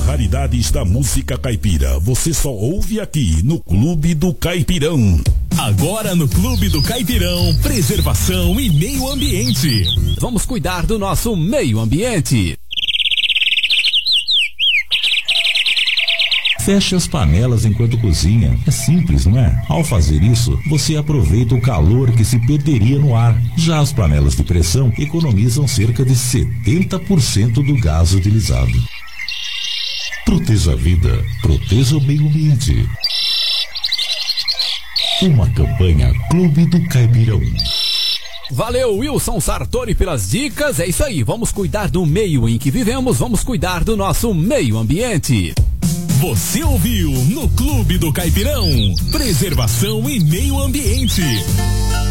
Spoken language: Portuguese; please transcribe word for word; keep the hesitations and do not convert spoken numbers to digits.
raridades da música caipira. Você só ouve aqui no Clube do Caipirão. Agora no Clube do Caipirão, preservação e meio ambiente. Vamos cuidar do nosso meio ambiente. Feche as panelas enquanto cozinha. É simples, não é? Ao fazer isso, você aproveita o calor que se perderia no ar. Já as panelas de pressão economizam cerca de setenta por cento do gás utilizado. Proteja a vida, proteja o meio ambiente. Uma campanha Clube do Caipirão. Valeu, Wilson Sartori, pelas dicas. É isso aí, vamos cuidar do meio em que vivemos, vamos cuidar do nosso meio ambiente. Você ouviu no Clube do Caipirão, preservação e meio ambiente.